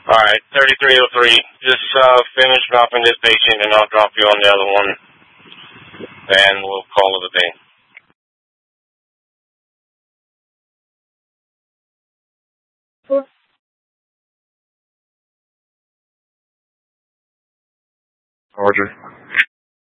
Alright, 3303. Just finish dropping this patient and I'll drop you on the other one. And we'll call it a day. Roger.